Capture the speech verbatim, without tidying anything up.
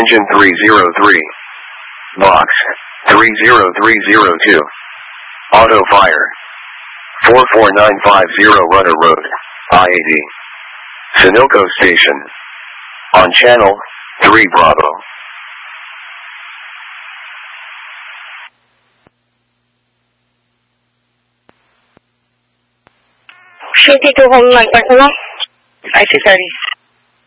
Engine three zero three. Box three zero three zero two. Auto fire. four four nine five zero Runner Road, I eighty. Sunoco Station. On channel three Bravo. fifty-two home line, right now? I two thirty.